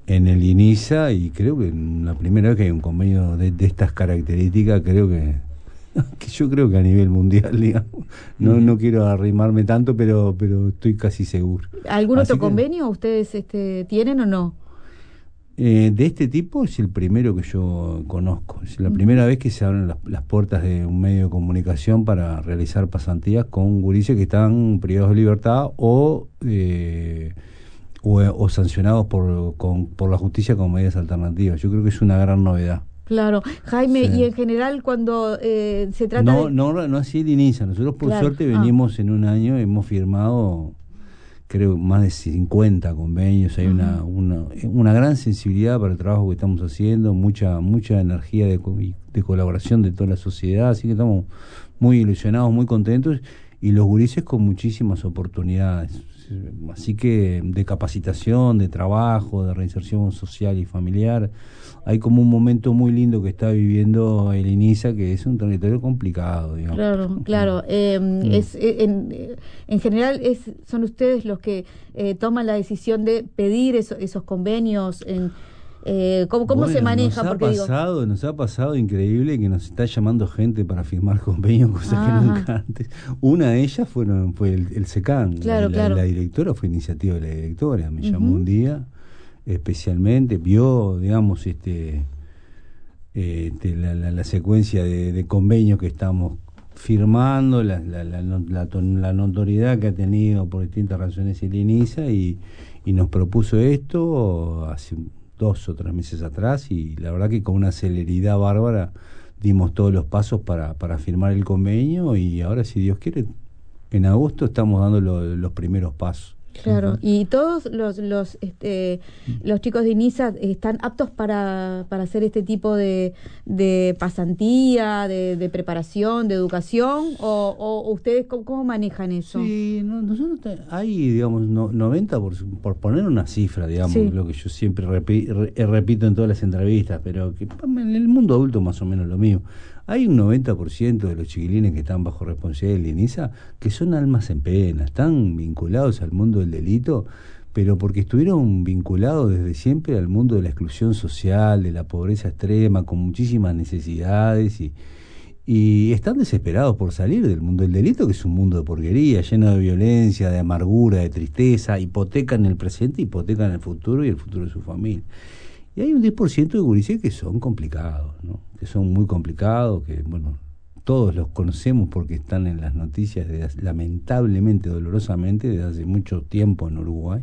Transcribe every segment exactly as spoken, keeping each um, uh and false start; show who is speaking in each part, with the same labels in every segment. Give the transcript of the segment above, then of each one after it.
Speaker 1: en el INISA, y creo que la primera vez que hay un convenio de, de estas características, creo que, que yo creo que a nivel mundial, digamos, no, uh-huh. no quiero arrimarme tanto, pero, pero estoy casi seguro.
Speaker 2: ¿Algún
Speaker 1: Así
Speaker 2: otro
Speaker 1: que,
Speaker 2: convenio ustedes este, tienen o no?
Speaker 1: Eh, de este tipo es el primero que yo conozco. Es la uh-huh. primera vez que se abren las, las puertas de un medio de comunicación para realizar pasantías con gurises que están privados de libertad o, eh, o, o sancionados por, con, por la justicia con medidas alternativas. Yo creo que es una gran novedad.
Speaker 2: Claro. Jaime,
Speaker 1: Sí.
Speaker 2: y en general cuando eh, se trata
Speaker 1: no,
Speaker 2: de...
Speaker 1: No, no así el INISA. Nosotros por
Speaker 2: claro.
Speaker 1: suerte venimos ah. en un año, hemos firmado... creo más de cincuenta convenios, hay uh-huh. una, una una gran sensibilidad para el trabajo que estamos haciendo, mucha mucha energía de, de colaboración de toda la sociedad, así que estamos muy ilusionados, muy contentos, y los gurises con muchísimas oportunidades, así que de capacitación, de trabajo, de reinserción social y familiar. Hay como un momento muy lindo que está viviendo el INISA, que es un territorio complicado, digamos.
Speaker 2: Claro, claro. Eh, mm. es, en, en general es, son ustedes los que eh, toman la decisión de pedir eso, esos convenios. En, eh, ¿Cómo, cómo
Speaker 1: bueno,
Speaker 2: se maneja?
Speaker 1: Nos ha,
Speaker 2: Porque
Speaker 1: pasado,
Speaker 2: digo...
Speaker 1: nos ha pasado increíble que nos está llamando gente para firmar convenios, cosas Ajá. que nunca antes. Una de ellas fueron, fue el, el SECAN.
Speaker 2: Claro,
Speaker 1: la,
Speaker 2: claro.
Speaker 1: La directora fue iniciativa de la directora, me uh-huh. llamó un día especialmente, vio, digamos, este, eh, este la, la, la secuencia de, de convenios que estamos firmando, la, la, la, la, la notoriedad que ha tenido por distintas razones el INISA, y, y nos propuso esto hace dos o tres meses atrás, y la verdad que con una celeridad bárbara dimos todos los pasos para, para firmar el convenio, y ahora, si Dios quiere, en agosto estamos dando lo, los primeros pasos.
Speaker 2: Claro, uh-huh. y todos los los este, los chicos de INISA están aptos para, para hacer este tipo de, de pasantía, de, de preparación, de educación, o, o ustedes cómo, cómo manejan eso.
Speaker 1: Sí, no, nosotros te, hay, digamos, no, noventa por, por poner una cifra, digamos, sí. lo que yo siempre repi, re, repito en todas las entrevistas, pero que en el mundo adulto más o menos lo mismo. Hay un noventa por ciento de los chiquilines que están bajo responsabilidad del INISA que son almas en pena, están vinculados al mundo del delito, pero porque estuvieron vinculados desde siempre al mundo de la exclusión social, de la pobreza extrema, con muchísimas necesidades, y, y están desesperados por salir del mundo del delito, que es un mundo de porquería, lleno de violencia, de amargura, de tristeza, hipotecan el presente, hipotecan el futuro y el futuro de su familia. Y hay un diez por ciento de gurises que son complicados, ¿no? Que son muy complicados, que, bueno, todos los conocemos porque están en las noticias, de, lamentablemente, dolorosamente, desde hace mucho tiempo en Uruguay.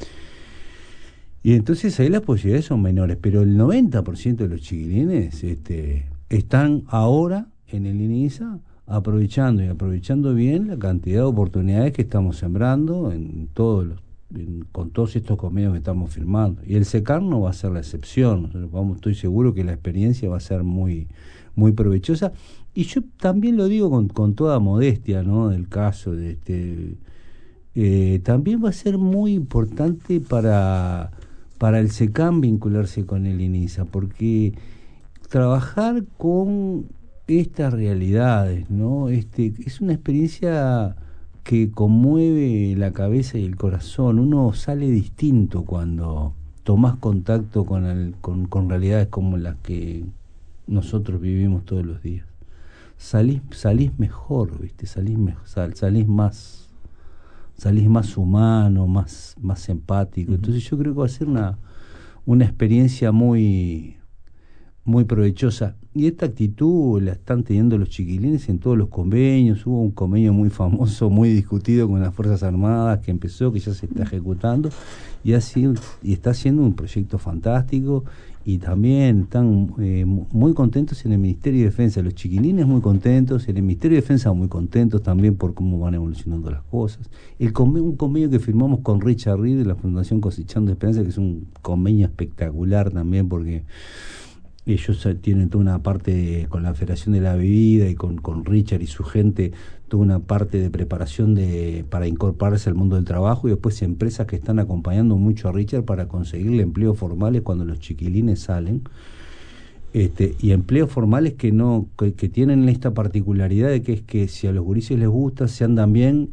Speaker 1: Y entonces ahí las posibilidades son menores, pero el noventa por ciento de los chiquilines este, están ahora en el INISA aprovechando y aprovechando bien la cantidad de oportunidades que estamos sembrando en todos los con todos estos convenios que estamos firmando, y el SECAN no va a ser la excepción. Nosotros vamos, estoy seguro que la experiencia va a ser muy muy provechosa, y yo también lo digo con, con toda modestia, ¿no? Del caso de este eh, también va a ser muy importante para para el SECAN vincularse con el INISA, porque trabajar con estas realidades, ¿no? Este es una experiencia que conmueve la cabeza y el corazón. Uno sale distinto cuando tomás contacto con, el, con, con realidades como las que nosotros vivimos todos los días. Salís, salís mejor, ¿viste? Salís, mejor, sal, salís más salís más humano, más, más empático. Uh-huh. Entonces yo creo que va a ser una, una experiencia muy, muy provechosa. Y esta actitud la están teniendo los chiquilines en todos los convenios. Hubo un convenio muy famoso, muy discutido con las Fuerzas Armadas, que empezó, que ya se está ejecutando, y, ha sido, y está haciendo un proyecto fantástico. Y también están eh, muy contentos en el Ministerio de Defensa, los chiquilines muy contentos, en el Ministerio de Defensa muy contentos también por cómo van evolucionando las cosas. El convenio, un convenio que firmamos con Richard Reed de la Fundación Cosechando Esperanza, que es un convenio espectacular también, porque ellos tienen toda una parte con la Federación de la Bebida y con, con Richard y su gente, toda una parte de preparación de para incorporarse al mundo del trabajo, y después empresas que están acompañando mucho a Richard para conseguirle empleos formales cuando los chiquilines salen, este, y empleos formales que no que, que tienen esta particularidad de que es que si a los gurises les gusta, se andan bien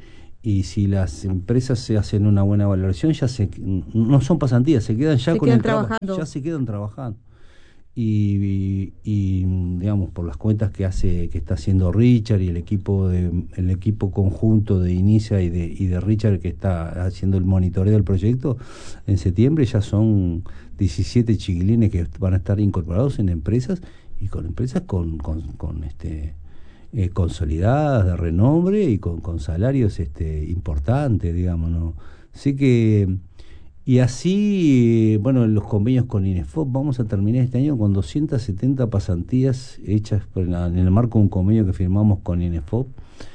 Speaker 1: y si las empresas se hacen una buena valoración, ya se no son pasantías, se quedan ya
Speaker 2: se
Speaker 1: con
Speaker 2: quedan
Speaker 1: el trabajo,
Speaker 2: trabajando.
Speaker 1: ya se quedan trabajando. Y, y, y digamos por las cuentas que hace que está haciendo Richard y el equipo de el equipo conjunto de Inicia y de y de Richard que está haciendo el monitoreo del proyecto, en septiembre ya son diecisiete chiquilines que van a estar incorporados en empresas y con empresas con con, con este eh, consolidadas de renombre y con, con salarios este importantes, digamos, ¿no? Así que y así, bueno, los convenios con INEFOP, vamos a terminar este año con doscientas setenta pasantías hechas en, la, en el marco de un convenio que firmamos con INEFOP,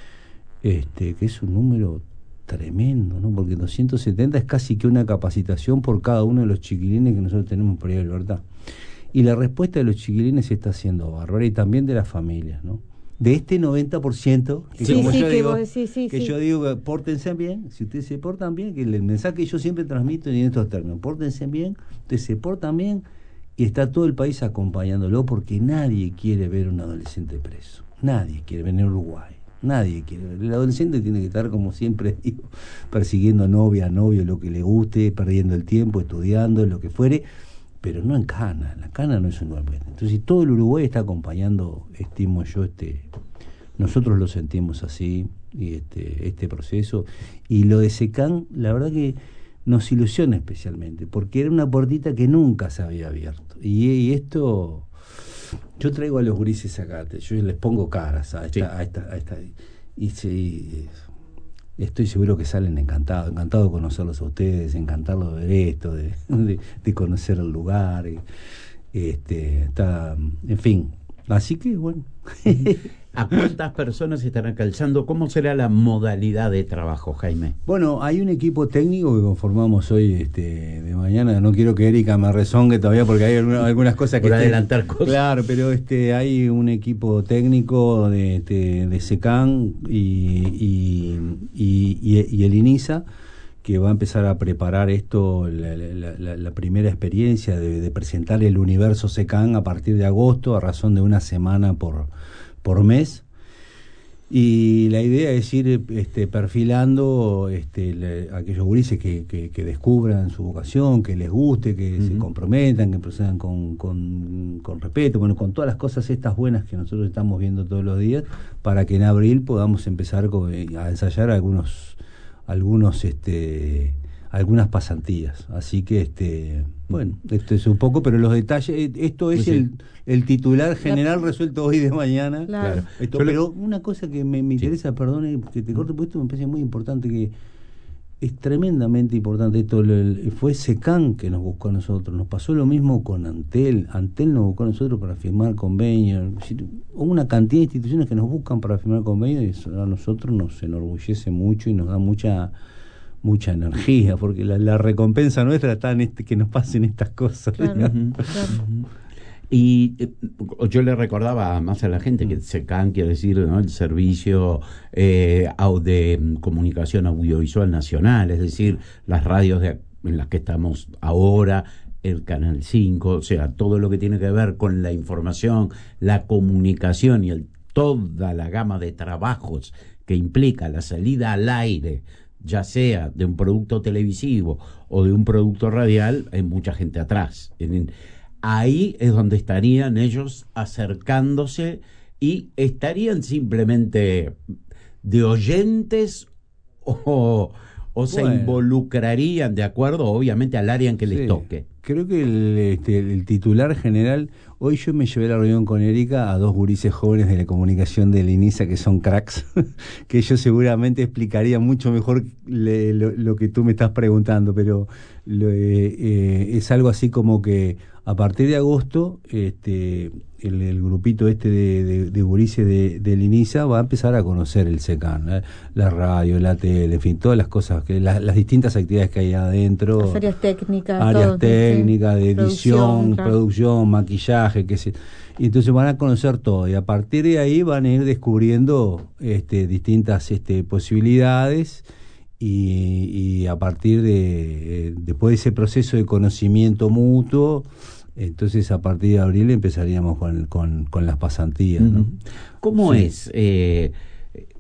Speaker 1: este, que es un número tremendo, ¿no? Porque doscientas setenta es casi que una capacitación por cada uno de los chiquilines que nosotros tenemos por ahí de Libertad. Y la respuesta de los chiquilines está siendo bárbara y también de las familias, ¿no? De este noventa por ciento que,
Speaker 2: sí,
Speaker 1: como
Speaker 2: sí,
Speaker 1: yo
Speaker 2: que,
Speaker 1: digo,
Speaker 2: vos, sí, sí,
Speaker 1: que
Speaker 2: sí.
Speaker 1: yo digo, pórtense bien, si ustedes se portan bien, que el mensaje que yo siempre transmito en estos términos, pórtense bien, ustedes se portan bien y está todo el país acompañándolo porque nadie quiere ver a un adolescente preso, nadie quiere venir a Uruguay, nadie quiere ver. El adolescente tiene que estar, como siempre digo, persiguiendo novia, novio, lo que le guste, perdiendo el tiempo, estudiando, lo que fuere, pero no en cana, la cana no es un lugar. Entonces, si todo el Uruguay está acompañando, estimo yo, este nosotros lo sentimos así, y este, este proceso, y lo de SECAN, la verdad que nos ilusiona especialmente, porque era una puertita que nunca se había abierto, y, y esto, yo traigo a los gurises acá, yo les pongo caras a esta, sí. a esta, a esta y sí, estoy seguro que salen encantados, encantados de conocerlos a ustedes, encantados de ver esto, de, de, de conocer el lugar, y, este, está, en fin, así que bueno.
Speaker 3: ¿A cuántas personas estarán calzando? ¿Cómo será la modalidad de trabajo, Jaime?
Speaker 1: Bueno, hay un equipo técnico que conformamos hoy este, de mañana. No quiero que Erika me rezongue todavía porque hay alguna, algunas cosas que...
Speaker 3: Por
Speaker 1: estén,
Speaker 3: adelantar cosas.
Speaker 1: Claro, pero este, hay un equipo técnico de, este, de SECAN y, y, y, y, y el INISA que va a empezar a preparar esto, la, la, la, la primera experiencia de, de presentar el universo SECAN a partir de agosto, a razón de una semana por... por mes, y la idea es ir este, perfilando este, le, aquellos gurises que, que, que descubran su vocación, que les guste, que uh-huh. se comprometan, que procedan con, con, con respeto, bueno, con todas las cosas estas buenas que nosotros estamos viendo todos los días, para que en abril podamos empezar con, a ensayar algunos, algunos este, algunas pasantías. Así que, este bueno, esto es un poco, pero los detalles, esto es pues sí. el, el titular general la... resuelto hoy de mañana. Claro. Esto, pero le... una cosa que me, me interesa, sí. perdone que te corte, porque esto me parece muy importante, que es tremendamente importante esto, el, fue SECAN que nos buscó a nosotros, nos pasó lo mismo con Antel, Antel nos buscó a nosotros para firmar convenios, hubo una cantidad de instituciones que nos buscan para firmar convenios y eso a nosotros nos enorgullece mucho y nos da mucha mucha energía, porque la, la recompensa nuestra está en este, que nos pasen estas cosas.
Speaker 2: Claro, claro.
Speaker 3: Y eh, yo le recordaba más a la gente que SECAN quiere decir, ¿no?, el Servicio eh, de Comunicación Audiovisual Nacional, es decir, las radios de, en las que estamos ahora, el Canal cinco, o sea, todo lo que tiene que ver con la información, la comunicación y el, toda la gama de trabajos que implica la salida al aire, ya sea de un producto televisivo o de un producto radial, hay mucha gente atrás. Ahí es donde estarían ellos acercándose y estarían simplemente de oyentes o, o se bueno. involucrarían de acuerdo, obviamente, al área en que sí. les toque.
Speaker 1: Creo que el, este, el titular general, hoy yo me llevé a la reunión con Erika a dos gurises jóvenes de la comunicación del INISA que son cracks, que ellos seguramente explicarían mucho mejor le, lo, lo que tú me estás preguntando, pero lo, eh, eh, es algo así como que a partir de agosto este, el, el grupito este de, de, de gurises de, del INISA va a empezar a conocer el SECAN, ¿eh? La radio, la tele, en fin, todas las cosas, que las, las distintas actividades que hay adentro.
Speaker 2: Las áreas técnicas.
Speaker 1: Áreas
Speaker 2: todo,
Speaker 1: técnicas, sí. de edición, producción, claro. producción, maquillaje, qué sé. Y entonces van a conocer todo, y a partir de ahí van a ir descubriendo este, distintas este, posibilidades. Y, y a partir de, eh, después de ese proceso de conocimiento mutuo, entonces a partir de abril empezaríamos con, con, con las pasantías, ¿no?
Speaker 3: ¿Cómo
Speaker 1: sí.
Speaker 3: es? Eh,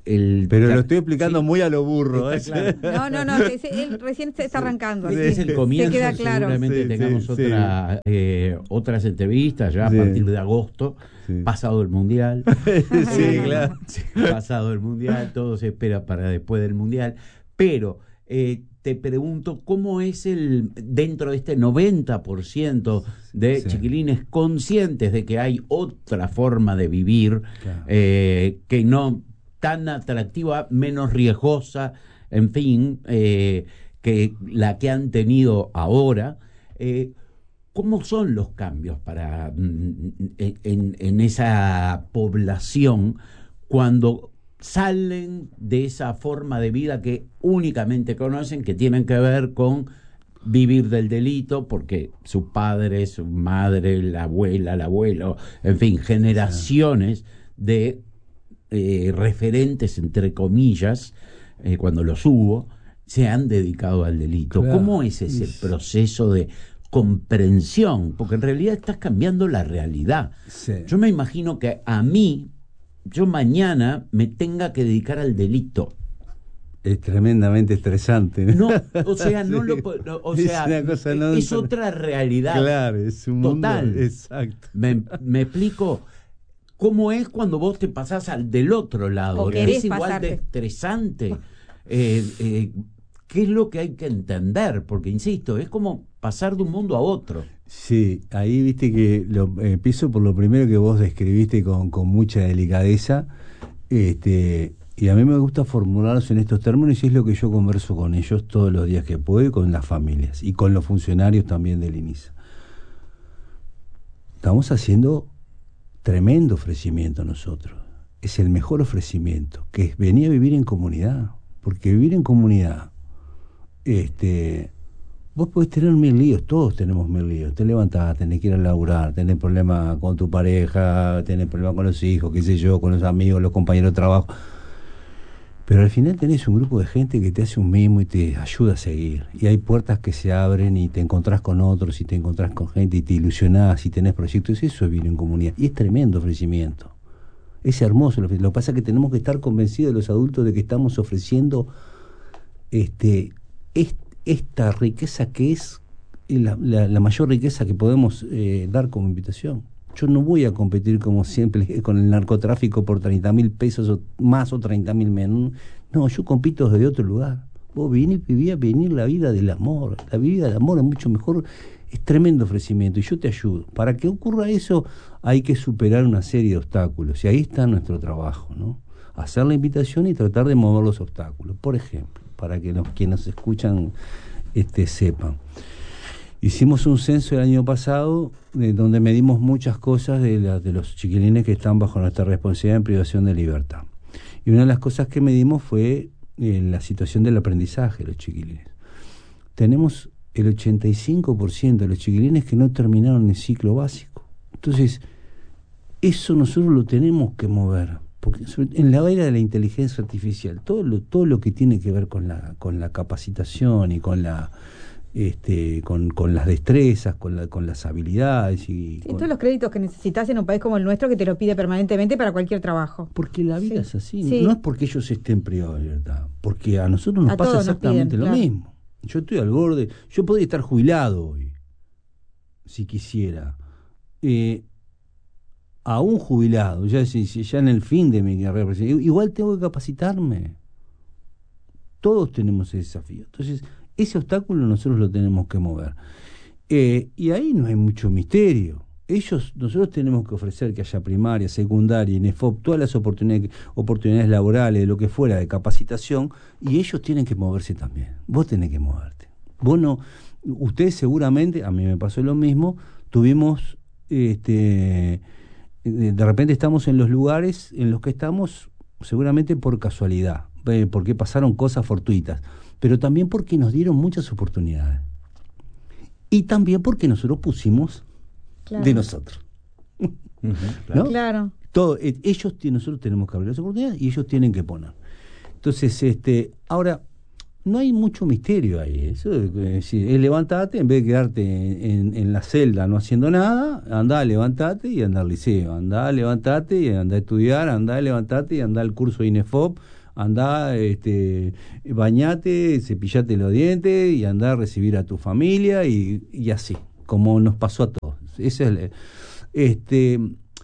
Speaker 3: el,
Speaker 1: Pero lo estoy explicando
Speaker 3: sí,
Speaker 1: muy a lo burro. ¿eh?
Speaker 3: Claro.
Speaker 2: No, no, no, es- él recién se está arrancando.
Speaker 3: Este es el comienzo,
Speaker 2: se queda claro.
Speaker 3: seguramente
Speaker 1: Sí,
Speaker 3: tengamos
Speaker 1: sí,
Speaker 3: otra, eh, otras entrevistas ya
Speaker 1: Sí.
Speaker 3: a partir de agosto,
Speaker 1: Sí.
Speaker 3: pasado el Mundial.
Speaker 1: Sí, claro.
Speaker 3: Sí, pasado el Mundial, todo se espera para después del Mundial. Pero eh, te pregunto, ¿cómo es el dentro de este noventa por ciento de
Speaker 1: Sí.
Speaker 3: chiquilines conscientes de que hay otra forma de vivir,
Speaker 1: Claro.
Speaker 3: eh, que no tan atractiva, menos riesgosa, en fin, eh, que la que han tenido ahora? Eh, ¿Cómo son los cambios para mm, en, en esa población cuando salen de esa forma de vida que únicamente conocen, que tienen que ver con vivir del delito, porque sus padres, su madre, la abuela, el abuelo, en fin, generaciones de eh, referentes, entre comillas, eh, cuando los hubo, se han dedicado al delito?
Speaker 1: Claro.
Speaker 3: ¿Cómo es ese proceso de comprensión? Porque en realidad estás cambiando la realidad.
Speaker 1: Sí.
Speaker 3: Yo me imagino que a mí, yo mañana me tenga que dedicar al delito.
Speaker 1: Es tremendamente estresante.
Speaker 3: No, o sea, no
Speaker 1: Sí.
Speaker 3: lo po- no, o
Speaker 1: Es
Speaker 3: sea,
Speaker 1: una cosa no-
Speaker 3: es otra realidad.
Speaker 1: Claro, es un
Speaker 3: Total.
Speaker 1: mundo. Exacto.
Speaker 3: Me, me explico cómo es cuando vos te pasás al del otro lado.
Speaker 2: O querés
Speaker 3: Es igual
Speaker 2: pasarte.
Speaker 3: de estresante. Eh, eh, ¿Qué es lo que hay que entender? Porque, insisto, es como pasar de un mundo a otro.
Speaker 1: Sí, ahí viste que lo, eh, empiezo por lo primero que vos describiste con, con mucha delicadeza, este, y a mí me gusta formularlos en estos términos y es lo que yo converso con ellos todos los días que puedo y con las familias y con los funcionarios también del INISA. Estamos haciendo tremendo ofrecimiento nosotros. Es el mejor ofrecimiento, que es venir a vivir en comunidad, porque vivir en comunidad, este... vos podés tener mil líos, todos tenemos mil líos. Te levantás, tenés que ir a laburar, tenés problemas con tu pareja, tenés problemas con los hijos, qué sé yo, con los amigos, los compañeros de trabajo. Pero al final tenés un grupo de gente que te hace un mimo y te ayuda a seguir. Y hay puertas que se abren y te encontrás con otros y te encontrás con gente y te ilusionás y tenés proyectos. Eso es vivir en comunidad. Y es tremendo ofrecimiento. Es hermoso. Lo que pasa es que tenemos que estar convencidos los adultos de que estamos ofreciendo este, este esta riqueza que es la, la, la mayor riqueza que podemos eh, dar como invitación. Yo no voy a competir como siempre con el narcotráfico por treinta mil pesos o más o treinta mil menos. No, yo compito desde otro lugar. Vos vinís, vivías venir la vida del amor. La vida del amor es mucho mejor. Es tremendo ofrecimiento y yo te ayudo. Para que ocurra eso hay que superar una serie de obstáculos y ahí está nuestro trabajo, ¿no? Hacer la invitación y tratar de mover los obstáculos. Por ejemplo, para que los quienes nos escuchan este, sepan. Hicimos un censo el año pasado de donde medimos muchas cosas de, la, de los chiquilines que están bajo nuestra responsabilidad en privación de libertad. Y una de las cosas que medimos fue eh, la situación del aprendizaje de los chiquilines. Tenemos el ochenta y cinco por ciento de los chiquilines que no terminaron el ciclo básico. Entonces, eso nosotros lo tenemos que mover. Porque en la era de la inteligencia artificial, todo lo, todo lo que tiene que ver con la, con la capacitación y con la este, con, con las destrezas, con la, con las habilidades y,
Speaker 2: Sí,
Speaker 1: con...
Speaker 2: todos los créditos que necesitas en un país como el nuestro que te lo pide permanentemente para cualquier trabajo.
Speaker 1: Porque la vida
Speaker 2: Sí,
Speaker 1: es así,
Speaker 2: sí.
Speaker 1: no es porque ellos estén privados de libertad, porque a nosotros nos
Speaker 2: A
Speaker 1: pasa
Speaker 2: todos nos
Speaker 1: exactamente
Speaker 2: piden,
Speaker 1: lo
Speaker 2: claro.
Speaker 1: mismo. Yo estoy al borde, yo podría estar jubilado hoy, si quisiera. Eh, aún jubilado, ya, si- si- ya en el fin de mi carrera, igual tengo que capacitarme. Todos tenemos ese desafío. Entonces, ese obstáculo nosotros lo tenemos que mover. Eh, y ahí no hay mucho misterio. Ellos, nosotros tenemos que ofrecer que haya primaria, secundaria, INEFOP, todas las oportunidades, oportunidades laborales, de lo que fuera, de capacitación, y ellos tienen que moverse también. Vos tenés que moverte. Vos no, ustedes seguramente, a mí me pasó lo mismo, tuvimos, este, de, de repente estamos en los lugares en los que estamos, seguramente por casualidad, eh, porque pasaron cosas fortuitas, pero también porque nos dieron muchas oportunidades. Y también porque nosotros pusimos
Speaker 2: Claro.
Speaker 1: de nosotros.
Speaker 3: Uh-huh,
Speaker 1: ¿No?
Speaker 2: Claro.
Speaker 1: Todo, eh, ellos, tienen- nosotros tenemos que abrir las oportunidades y ellos tienen que poner. Entonces, este, ahora, no hay mucho misterio ahí. Eso es, decir, es levantarte, en vez de quedarte en, en la celda no haciendo nada, andá, levantate y andá al liceo, andá, levantate y andá a estudiar, andá, levantate y andá al curso de INEFOP, andá, este, bañate, cepillate los dientes y andá a recibir a tu familia y, y así, como nos pasó a todos. Ese es el, este,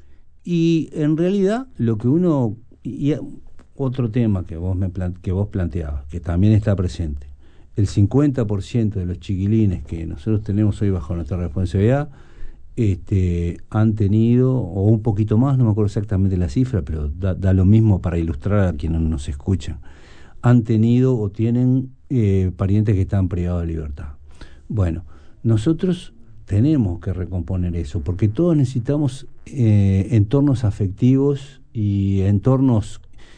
Speaker 1: y en realidad lo que uno, y otro tema que vos, me plan, que vos planteabas, que también está presente, el cincuenta por ciento de los chiquilines que nosotros tenemos hoy bajo nuestra responsabilidad, Este, han tenido, o un poquito más, no me acuerdo exactamente la cifra, pero da, da lo mismo para ilustrar a quienes nos escuchan, han tenido o tienen eh, parientes que están privados de libertad. Bueno, nosotros tenemos que recomponer eso, porque todos necesitamos eh, entornos afectivos y entornos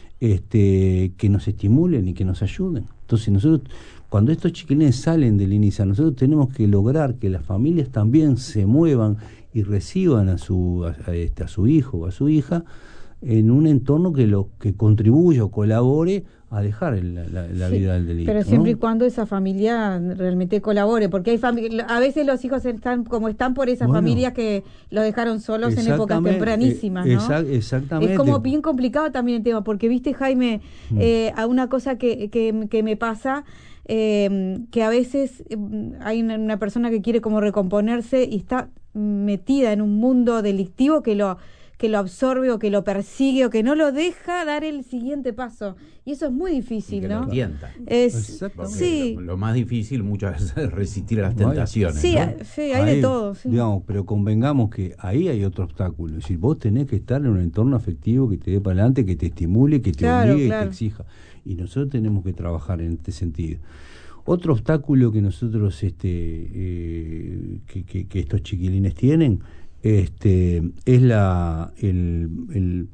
Speaker 1: este, que nos estimulen y que nos ayuden. Entonces nosotros, cuando estos chiquilines salen del INISA, nosotros tenemos que lograr que las familias también se muevan y reciban a su a, a, este, a su hijo o a su hija en un entorno que lo que contribuya o colabore a dejar la, la, la sí, vida del delito.
Speaker 2: Pero siempre
Speaker 1: ¿no?
Speaker 2: y cuando esa familia realmente colabore, porque hay fami- a veces los hijos están como están por esas bueno, familias que los dejaron solos en épocas tempranísimas, ¿no?
Speaker 1: Exact, exactamente.
Speaker 2: Es como bien complicado también el tema, porque viste, Jaime, mm. eh, a una cosa que, que, que me pasa, eh, que a veces eh, hay una, una persona que quiere como recomponerse y está metida en un mundo delictivo que lo que lo absorbe o que lo persigue o que no lo deja dar el siguiente paso. Y eso es muy difícil,
Speaker 3: que
Speaker 2: ¿no?
Speaker 3: Lo tienta.
Speaker 2: Es, sí.
Speaker 3: Lo, lo más difícil muchas veces es resistir a las tentaciones.
Speaker 2: Sí,
Speaker 3: ¿no?
Speaker 2: sí, hay
Speaker 1: ahí,
Speaker 2: de todo. Sí.
Speaker 1: Digamos, pero convengamos que ahí hay otro obstáculo. Es decir, vos tenés que estar en un entorno afectivo que te dé para adelante, que te estimule, que te
Speaker 2: claro,
Speaker 1: obligue,
Speaker 2: claro.
Speaker 1: que te exija. Y nosotros tenemos que trabajar en este sentido. Otro obstáculo que nosotros, este, eh, que, que, que estos chiquilines tienen, este, es la, el, el,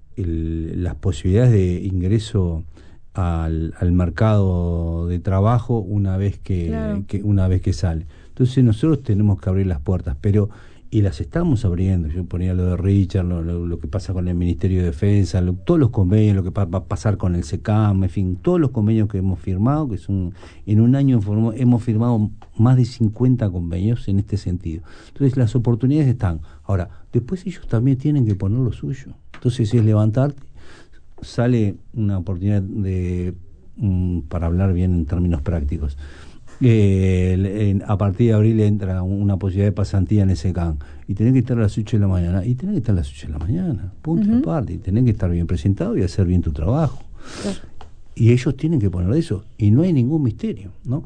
Speaker 1: el, las posibilidades de ingreso al, al mercado de trabajo una vez que,
Speaker 2: claro.
Speaker 1: que una vez que sale. Entonces nosotros tenemos que abrir las puertas, pero y las estamos abriendo. Yo ponía lo de Richard, lo, lo, lo que pasa con el Ministerio de Defensa, lo, todos los convenios, lo que va a pasar con el SECAM, en fin, todos los convenios que hemos firmado, que son en un año hemos firmado más de cincuenta convenios en este sentido. Entonces las oportunidades están. Ahora, después ellos también tienen que poner lo suyo. Entonces es levantarte, sale una oportunidad de um, para hablar bien en términos prácticos. Eh, en, a partir de abril entra una posibilidad de pasantía en ese C A M y tenés que estar a las ocho de la mañana y tenés que estar a las ocho de la mañana, punto. Uh-huh. Aparte, y tenés que estar bien presentado y hacer bien tu trabajo. Claro. Y ellos tienen que poner eso y no hay ningún misterio, ¿no?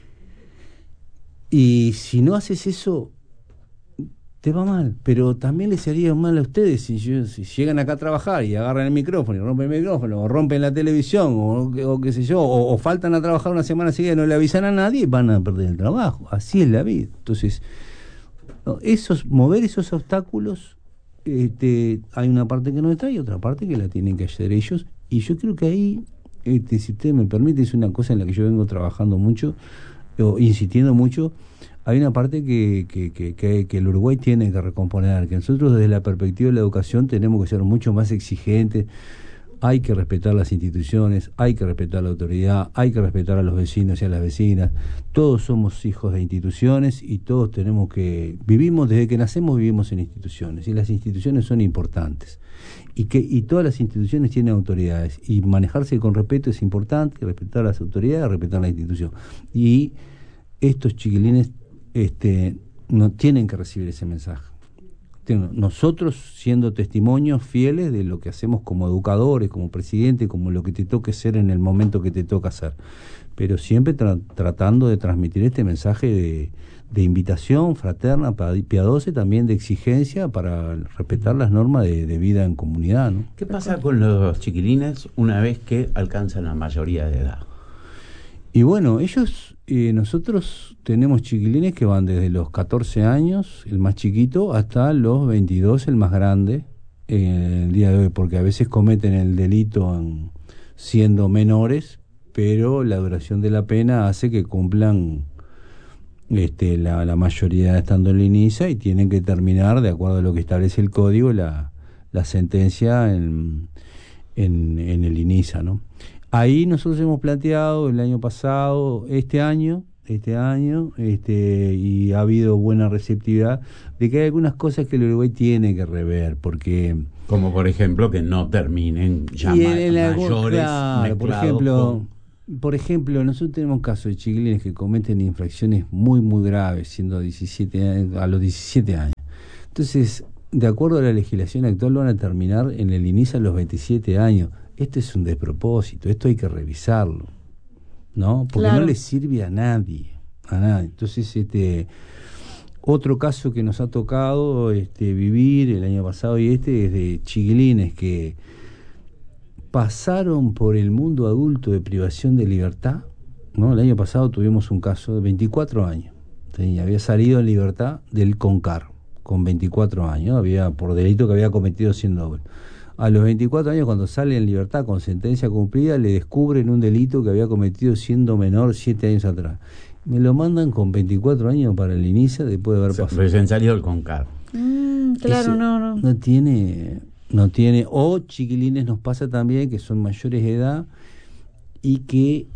Speaker 1: Y si no haces eso te va mal, pero también les haría mal a ustedes si, yo, si llegan acá a trabajar y agarran el micrófono y rompen el micrófono o rompen la televisión o, o qué sé yo, o, o faltan a trabajar una semana seguida y no le avisan a nadie, van a perder el trabajo. Así es la vida. Entonces, esos mover esos obstáculos, este, hay una parte que no está y otra parte que la tienen que hacer ellos, y yo creo que ahí, este, si usted me permite, es una cosa en la que yo vengo trabajando mucho o insistiendo mucho. Hay una parte que, que, que, que, que el Uruguay tiene que recomponer, que nosotros desde la perspectiva de la educación tenemos que ser mucho más exigentes. Hay que respetar las instituciones, hay que respetar la autoridad, hay que respetar a los vecinos y a las vecinas. Todos somos hijos de instituciones y todos tenemos que... Vivimos, desde que nacemos vivimos en instituciones y las instituciones son importantes. Y que y todas las instituciones tienen autoridades y manejarse con respeto es importante, respetar a las autoridades, respetar la institución. Y estos chiquilines este, no tienen que recibir ese mensaje. Nosotros siendo testimonios fieles de lo que hacemos como educadores, como presidente, como lo que te toque ser en el momento que te toca hacer, pero siempre tra- tratando de transmitir este mensaje de, de invitación fraterna, piadosa y también de exigencia para respetar las normas de, de vida en comunidad, ¿no?
Speaker 3: ¿Qué pasa con los chiquilines una vez que alcanzan la mayoría de edad?
Speaker 1: Y bueno, ellos, eh, nosotros tenemos chiquilines que van desde los catorce años, el más chiquito, hasta los veintidós, el más grande, eh, el día de hoy, porque a veces cometen el delito en, siendo menores, pero la duración de la pena hace que cumplan este, la, la mayoría estando en la INISA y tienen que terminar, de acuerdo a lo que establece el código, la, la sentencia en, en, en el INISA, ¿no? Ahí nosotros hemos planteado el año pasado, este año, este año, este, y ha habido buena receptividad de que hay algunas cosas que el Uruguay tiene que rever, porque
Speaker 3: como por ejemplo que no terminen ya
Speaker 1: y
Speaker 3: ma-
Speaker 1: en algún,
Speaker 3: mayores
Speaker 1: claro, por
Speaker 3: mezclados
Speaker 1: ejemplo
Speaker 3: con...
Speaker 1: por ejemplo nosotros tenemos casos de chiquilines que cometen infracciones muy muy graves siendo diecisiete años, a los diecisiete años. Entonces, de acuerdo a la legislación actual, van a terminar en el inicio a los veintisiete años. Esto es un despropósito, esto hay que revisarlo, ¿no? Porque
Speaker 2: claro.
Speaker 1: no le sirve a nadie, a nadie. Entonces, este, otro caso que nos ha tocado este, vivir el año pasado y este es de chiquilines que pasaron por el mundo adulto de privación de libertad, ¿no? El año pasado tuvimos un caso de veinticuatro años, ¿sí? Había salido en libertad del CONCAR con veinticuatro años, había por delito que había cometido siendo doble. A los veinticuatro años, cuando sale en libertad con sentencia cumplida, le descubren un delito que había cometido siendo menor siete años atrás. Me lo mandan con veinticuatro años para el inicio después de haber pasado.
Speaker 3: Recién salido el CONCAR.
Speaker 2: Mm, claro,
Speaker 1: Ese
Speaker 2: no, no.
Speaker 1: No tiene, no tiene, o chiquilines nos pasa también que son mayores de edad y que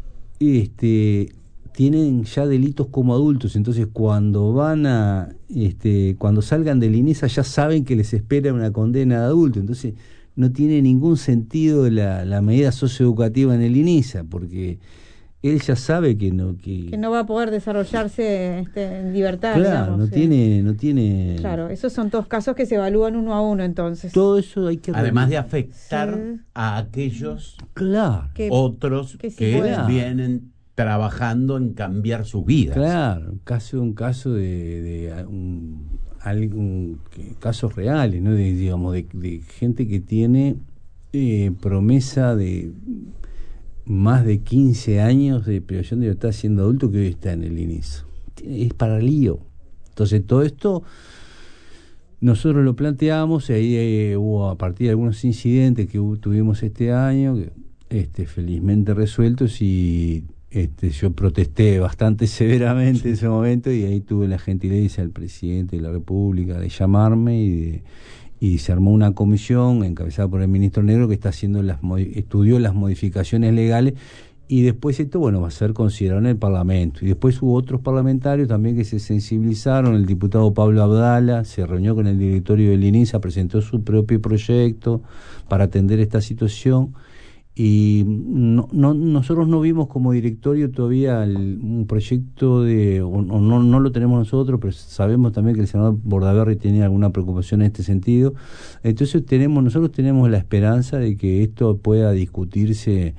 Speaker 1: este tienen ya delitos como adultos, entonces cuando van a, este, cuando salgan del INESA ya saben que les espera una condena de adulto, entonces no tiene ningún sentido la, la medida socioeducativa en el INESA, porque él ya sabe que no que,
Speaker 2: que no va a poder desarrollarse este, en libertad.
Speaker 1: Claro,
Speaker 2: digamos,
Speaker 1: no
Speaker 2: sí.
Speaker 1: tiene, no tiene.
Speaker 2: Claro, esos son todos casos que se evalúan uno a uno, entonces.
Speaker 1: Todo eso hay que.
Speaker 3: Además de afectar
Speaker 2: sí.
Speaker 3: a aquellos
Speaker 1: claro.
Speaker 2: que,
Speaker 3: otros
Speaker 2: que,
Speaker 3: que,
Speaker 2: sí
Speaker 3: que vienen trabajando en cambiar sus vidas.
Speaker 1: Claro, caso un caso de, de un, algún casos reales, ¿no? De, digamos de, de gente que tiene eh, promesa de más de quince años de privación de libertad siendo adulto, que hoy está en el inicio. Es para lío. Entonces todo esto nosotros lo planteamos y ahí eh, hubo a partir de algunos incidentes que hubo, tuvimos este año, que, este, felizmente resueltos, y este, yo protesté bastante severamente en ese momento, y ahí tuve la gentileza del presidente de la República de llamarme y de y se armó una comisión encabezada por el ministro Negro que está haciendo las estudió las modificaciones legales, y después esto bueno va a ser considerado en el Parlamento, y después hubo otros parlamentarios también que se sensibilizaron. El diputado Pablo Abdala se reunió con el directorio del INISA, presentó su propio proyecto para atender esta situación, y no, no, nosotros no vimos como directorio todavía el, un proyecto de, o, o no, no lo tenemos nosotros, pero sabemos también que el senador Bordaberry tenía alguna preocupación en este sentido. Entonces tenemos nosotros tenemos la esperanza de que esto pueda discutirse,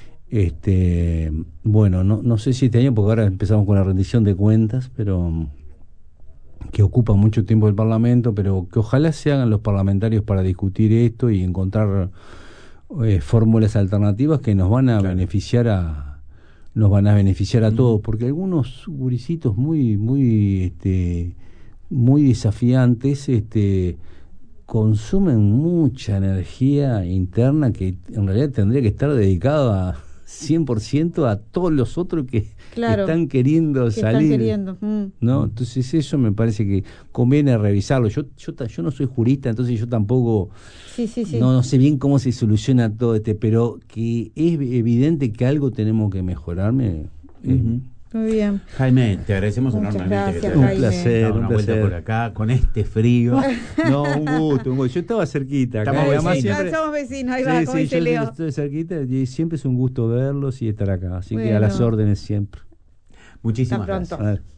Speaker 1: este bueno, no, no sé si este año, porque ahora empezamos con la rendición de cuentas, pero que ocupa mucho tiempo el Parlamento, pero que ojalá se hagan los parlamentarios para discutir esto y encontrar Eh, fórmulas alternativas que nos van a claro. beneficiar a nos van a beneficiar a mm. todos, porque algunos gurisitos muy muy este muy desafiantes este consumen mucha energía interna que en realidad tendría que estar dedicada a cien por ciento a todos los otros que
Speaker 2: claro,
Speaker 1: están queriendo
Speaker 2: que
Speaker 1: salir,
Speaker 2: están queriendo. Mm.
Speaker 1: ¿no? Entonces eso me parece que conviene revisarlo. Yo yo yo no soy jurista, entonces yo tampoco
Speaker 2: sí, sí, sí.
Speaker 1: No, no sé bien cómo se soluciona todo este, pero que es evidente que algo tenemos que mejorarme.
Speaker 3: Uh-huh.
Speaker 1: eh.
Speaker 2: Muy bien.
Speaker 3: Jaime, te agradecemos
Speaker 2: Muchas
Speaker 3: enormemente.
Speaker 2: Gracias,
Speaker 3: que te
Speaker 1: un
Speaker 2: Jaime.
Speaker 1: placer,
Speaker 3: una
Speaker 1: un
Speaker 3: vuelta
Speaker 1: placer.
Speaker 3: por acá con este frío.
Speaker 1: No, un gusto, un gusto. Yo estaba cerquita. Acá,
Speaker 3: Estamos
Speaker 1: además
Speaker 3: vecinos.
Speaker 1: siempre,
Speaker 2: Somos vecinos, ahí
Speaker 1: sí,
Speaker 2: va,
Speaker 1: sí,
Speaker 2: como dice
Speaker 1: yo
Speaker 2: Leo.
Speaker 1: estoy cerquita y siempre es un gusto verlos y estar acá. Así
Speaker 2: bueno.
Speaker 1: que a las órdenes siempre.
Speaker 3: Muchísimas
Speaker 2: Hasta pronto.
Speaker 3: gracias.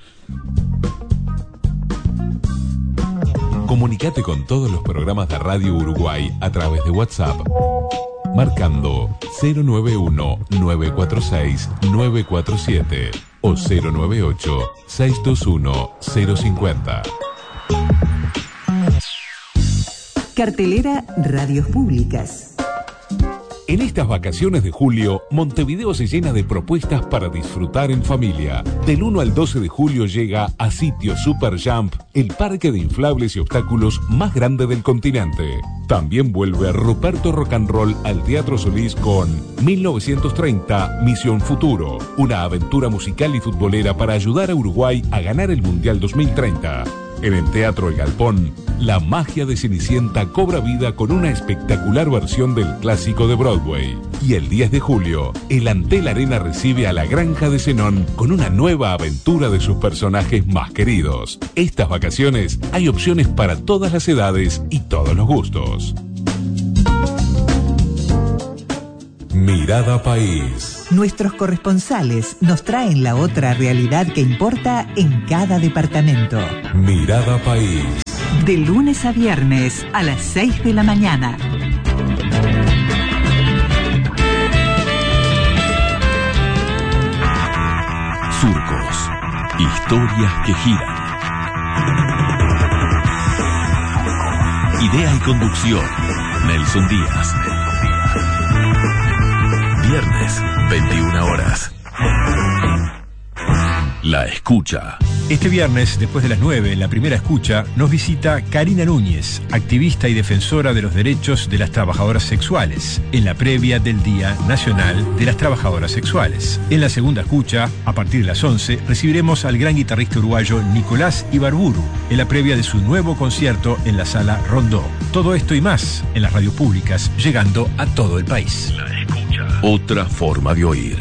Speaker 4: Comunicate con todos los programas de Radio Uruguay a través de WhatsApp, marcando cero nueve uno, nueve cuatro seis, nueve cuatro siete o cero nueve ocho, seis dos uno, cero cinco cero.
Speaker 5: Cartelera Radios Públicas.
Speaker 4: En estas vacaciones de julio, Montevideo se llena de propuestas para disfrutar en familia. Del uno al doce de julio llega a Sitio Super Jump, el parque de inflables y obstáculos más grande del continente. También vuelve Ruperto Rock and Roll al Teatro Solís con mil novecientos treinta Misión Futuro, una aventura musical y futbolera para ayudar a Uruguay a ganar el Mundial dos mil treinta. En el Teatro El Galpón, la magia de Cenicienta cobra vida con una espectacular versión del clásico de Broadway. Y el diez de julio, el Antel Arena recibe a La Granja de Zenón con una nueva aventura de sus personajes más queridos. Estas vacaciones hay opciones para todas las edades y todos los gustos. Mirada País.
Speaker 5: Nuestros corresponsales nos traen la otra realidad que importa en cada departamento.
Speaker 4: Mirada País.
Speaker 5: De lunes a viernes a las seis de la mañana.
Speaker 6: Surcos. Historias que giran. Idea y conducción, Nelson Díaz. Viernes, veintiuna horas. La escucha.
Speaker 7: Este viernes, después de las nueve, en la primera escucha, nos visita Karina Núñez, activista y defensora de los derechos de las trabajadoras sexuales, en la previa del Día Nacional de las Trabajadoras Sexuales. En la segunda escucha, a partir de las once, recibiremos al gran guitarrista uruguayo Nicolás Ibarburu, en la previa de su nuevo concierto en la Sala Rondó. Todo esto y más en las radios públicas, llegando a todo el país.
Speaker 6: La escucha. Otra forma de oír.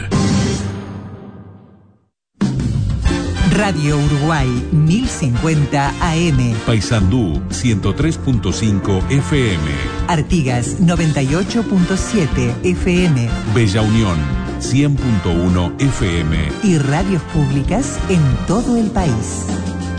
Speaker 5: Radio Uruguay mil cincuenta A M.
Speaker 4: Paysandú ciento tres punto cinco F M.
Speaker 5: Artigas noventa y ocho punto siete F M.
Speaker 4: Bella Unión cien punto uno F M.
Speaker 5: Y radios públicas en todo el país.